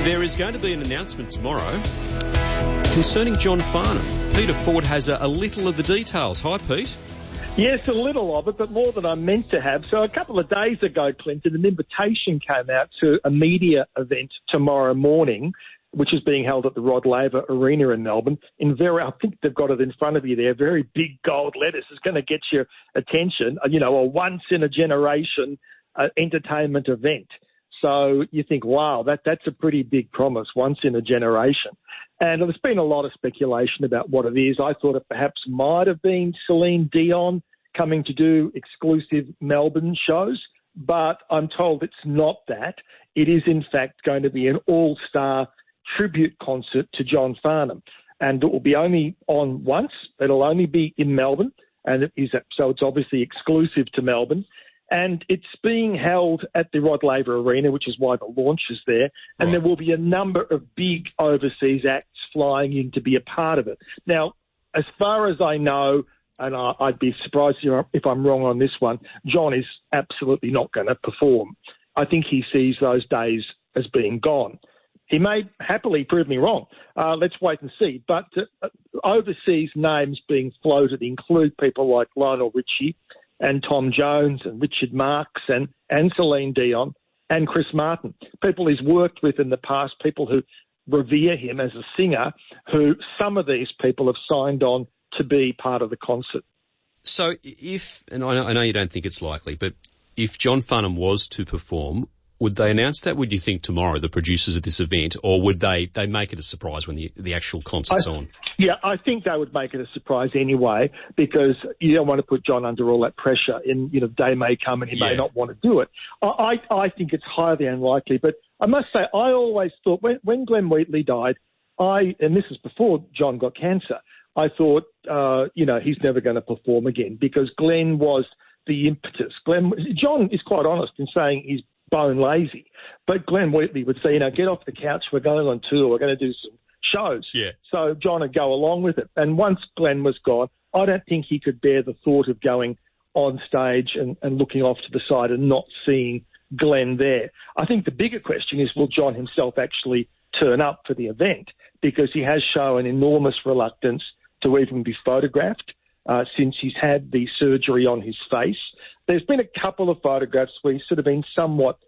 There is going to be an announcement tomorrow concerning John Farnham. Peter Ford has a little of the details. Hi, Pete. Yes, a little of it, but more than I meant to have. So a couple of days ago, Clinton, an invitation came out to a media event tomorrow morning, which is being held at the Rod Laver Arena in Melbourne. I think they've got it in front of you there, very big gold letters. It's going to get your attention. A once-in-a-generation entertainment event. So you think, wow, that's a pretty big promise, once in a generation. And there's been a lot of speculation about what it is. I thought it perhaps might have been Celine Dion coming to do exclusive Melbourne shows, but I'm told it's not that. It is, in fact, going to be an all-star tribute concert to John Farnham. And it will be only on once. It'll only be in Melbourne, so it's obviously exclusive to Melbourne. And it's being held at the Rod Laver Arena, which is why the launch is there. And There will be a number of big overseas acts flying in to be a part of it. Now, as far as I know, and I'd be surprised if I'm wrong on this one, John is absolutely not going to perform. I think he sees those days as being gone. He may happily prove me wrong. Let's wait and see. But overseas names being floated include people like Lionel Richie and Tom Jones and Richard Marx and Celine Dion and Chris Martin, people he's worked with in the past, people who revere him as a singer, who some of these people have signed on to be part of the concert. So and I know you don't think it's likely, but if John Farnham was to perform, would they announce that, would you think, tomorrow, the producers of this event, or would they make it a surprise when the actual concert's on? Yeah, I think they would make it a surprise anyway, because you don't want to put John under all that pressure. And, day may come and he may not want to do it. I think it's highly unlikely. But I must say, I always thought when Glenn Wheatley died, and this is before John got cancer, I thought, he's never going to perform again, because Glenn was the impetus. John is quite honest in saying he's bone lazy, but Glenn Wheatley would say, get off the couch, we're going on tour, we're going to do some shows. Yeah. So John would go along with it. And once Glenn was gone, I don't think he could bear the thought of going on stage and looking off to the side and not seeing Glenn there. I think the bigger question is, will John himself actually turn up for the event? Because he has shown enormous reluctance to even be photographed since he's had the surgery on his face. There's been a couple of photographs where he's sort of been somewhat